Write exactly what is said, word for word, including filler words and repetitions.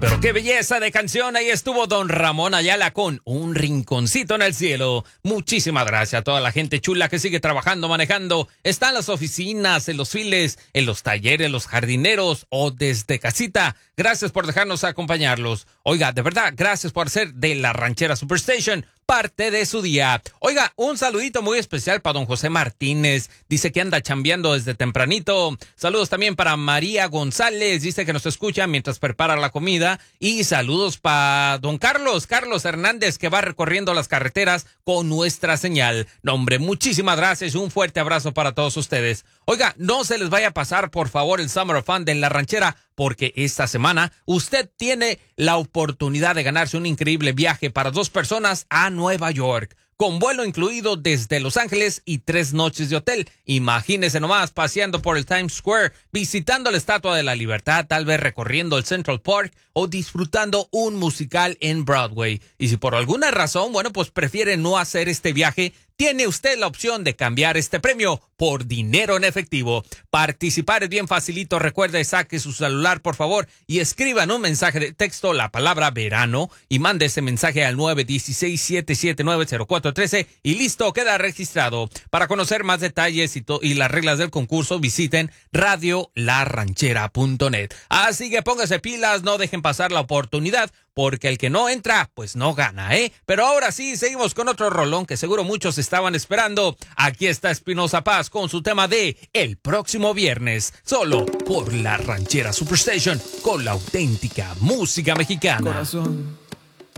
Pero qué belleza de canción. Ahí estuvo don Ramón Ayala con Un Rinconcito en el Cielo. Muchísimas gracias a toda la gente chula que sigue trabajando, manejando. Está en las oficinas, en los files, en los talleres, los jardineros o desde casita. Gracias por dejarnos acompañarlos. Oiga, de verdad, gracias por ser de la Ranchera Superstation parte de su día. Oiga, un saludito muy especial para don José Martínez. Dice que anda chambeando desde tempranito. Saludos también para María González. Dice que nos escucha mientras prepara la comida. Y saludos para don Carlos, Carlos Hernández, que va recorriendo las carreteras con nuestra señal. No, hombre, muchísimas gracias. Un fuerte abrazo para todos ustedes. Oiga, no se les vaya a pasar, por favor, el Summer of Fun de La Ranchera, porque esta semana usted tiene la oportunidad de ganarse un increíble viaje para dos personas a Nueva York, con vuelo incluido desde Los Ángeles y tres noches de hotel. Imagínese nomás paseando por el Times Square, visitando la Estatua de la Libertad, tal vez recorriendo el Central Park o disfrutando un musical en Broadway. Y si por alguna razón, bueno, pues prefiere no hacer este viaje, tiene usted la opción de cambiar este premio por dinero en efectivo. Participar es bien facilito. Recuerde, saque su celular, por favor, y escriban un mensaje de texto, la palabra verano, y mande ese mensaje al nueve uno seis, siete siete nueve, cero cuatro uno tres y listo, queda registrado. Para conocer más detalles y, to- y las reglas del concurso, visiten radio la ranchera punto net. Así que póngase pilas, no dejen pasar la oportunidad, porque el que no entra, pues no gana, ¿eh? Pero ahora sí, seguimos con otro rolón que seguro muchos estaban esperando. Aquí está Espinoza Paz con su tema de El Próximo Viernes, solo por la Ranchera Superstation, con la auténtica música mexicana. Corazón,